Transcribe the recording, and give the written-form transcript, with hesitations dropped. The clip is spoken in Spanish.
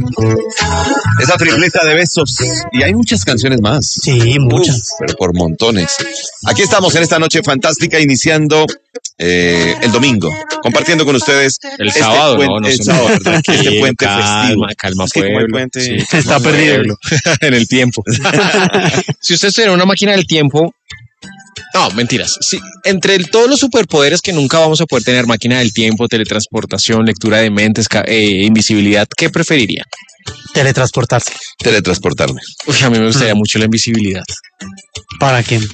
Esa tripleta de besos. Y hay muchas canciones más. Sí, muchas. Pero por montones. Aquí estamos en esta noche fantástica, iniciando el domingo, compartiendo con ustedes el sábado, ¿verdad? Este puente festivo. Calma, Es que como el puente sí, está perdido en el tiempo. Si usted tuviera una máquina del tiempo, no, mentiras. Sí, entre todos los superpoderes que nunca vamos a poder tener, máquina del tiempo, teletransportación, lectura de mentes, invisibilidad, ¿qué preferiría? Teletransportarse. Teletransportarme. Uy, a mí me gustaría mucho la invisibilidad. ¿Para quién?